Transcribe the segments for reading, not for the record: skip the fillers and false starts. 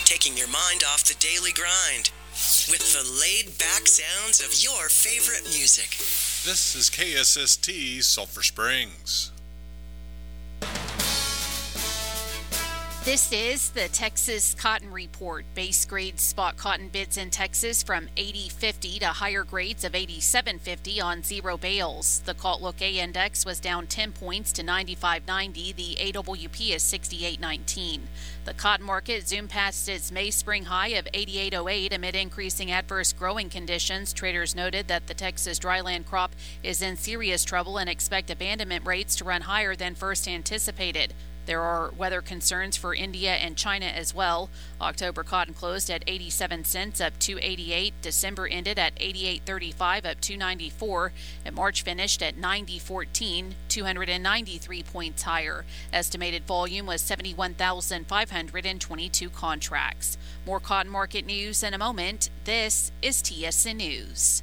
taking your mind off the daily grind with the laid-back sounds of your favorite music. This is KSST Sulphur Springs. This is the Texas Cotton Report. Base grade spot cotton bids in Texas from 80.50 to higher grades of 87.50 on zero bales. The Caltlook A index was down 10 points to 95.90. The AWP is 68.19. The cotton market zoomed past its May spring high of 88.08 amid increasing adverse growing conditions. Traders noted that the Texas dryland crop is in serious trouble and expect abandonment rates to run higher than first anticipated. There are weather concerns for India and China as well. October cotton closed at 87 cents, up 2.88. December ended at 88.35, up 2.94. And March finished at 90.14, 293 points higher. Estimated volume was 71,522 contracts. More cotton market news in a moment. This is TSN News.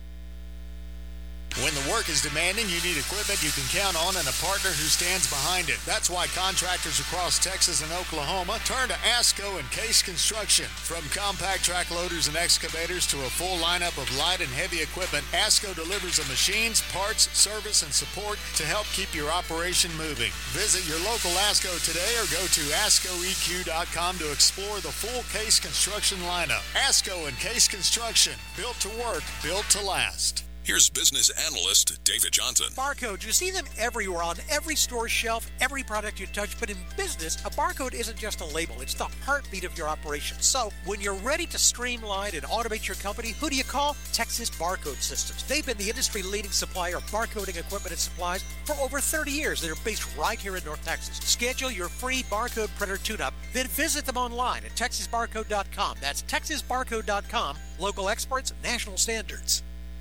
When the work is demanding, you need equipment you can count on and a partner who stands behind it. That's why contractors across Texas and Oklahoma turn to ASCO and Case Construction. From compact track loaders and excavators to a full lineup of light and heavy equipment, ASCO delivers the machines, parts, service, and support to help keep your operation moving. Visit your local ASCO today or go to ASCOEQ.com to explore the full Case Construction lineup. ASCO and Case Construction, built to work, built to last. Here's business analyst David Johnson. Barcodes, you see them everywhere on every store shelf, every product you touch. But in business, a barcode isn't just a label. It's the heartbeat of your operation. So when you're ready to streamline and automate your company, who do you call? Texas Barcode Systems. They've been the industry-leading supplier of barcoding equipment and supplies for over 30 years. They're based right here in North Texas. Schedule your free barcode printer tune-up, then visit them online at texasbarcode.com. That's texasbarcode.com. Local experts, national standards.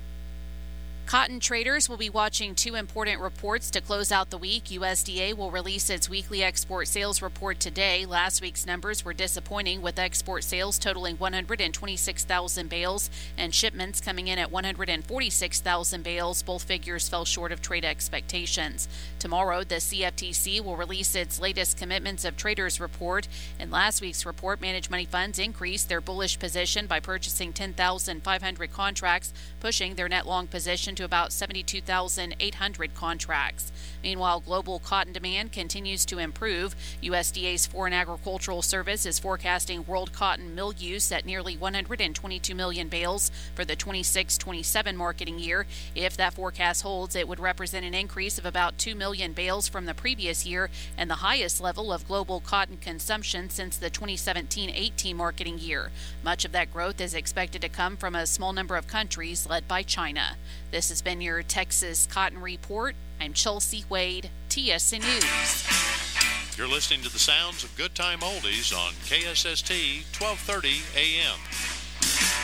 Cotton traders will be watching two important reports to close out the week. USDA will release its weekly export sales report today. Last week's numbers were disappointing, with export sales totaling 126,000 bales and shipments coming in at 146,000 bales. Both figures fell short of trade expectations. Tomorrow, the CFTC will release its latest commitments of traders report. In last week's report, managed money funds increased their bullish position by purchasing 10,500 contracts, pushing their net long position to about 72,800 contracts. Meanwhile, global cotton demand continues to improve. USDA's Foreign Agricultural Service is forecasting world cotton mill use at nearly 122 million bales for the 26-27 marketing year. If that forecast holds, it would represent an increase of about 2 million bales from the previous year and the highest level of global cotton consumption since the 2017-18 marketing year. Much of that growth is expected to come from a small number of countries led by China. This has been your Texas Cotton Report. I'm Chelsea Wade, TSN News. You're listening to the sounds of Good Time Oldies on KSST 1230 AM.